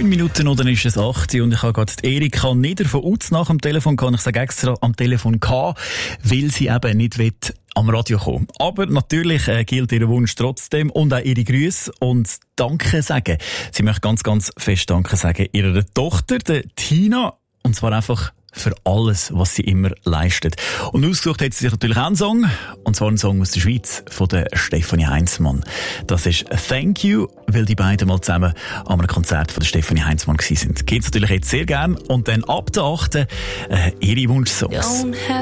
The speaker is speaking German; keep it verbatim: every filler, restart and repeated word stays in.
Minuten oder ist es acht und ich habe gerade die Erika Nieder von Uznach am Telefon gehabt. Ich sage extra am Telefon gehabt, weil sie eben nicht will am Radio kommen. Aber natürlich äh, gilt ihr Wunsch trotzdem und auch ihre Grüße und Danke sagen. Sie möchte ganz, ganz fest Danke sagen ihrer Tochter, der Tina, und zwar einfach für alles, was sie immer leistet. Und ausgesucht hat sie sich natürlich auch einen Song, und zwar einen Song aus der Schweiz von der Stefanie Heinzmann. Das ist Thank You, weil die beiden mal zusammen an einem Konzert von der Stefanie Heinzmann gewesen sind. Geht's natürlich jetzt sehr gern und dann ab der achten äh, ihre Wunschsongs.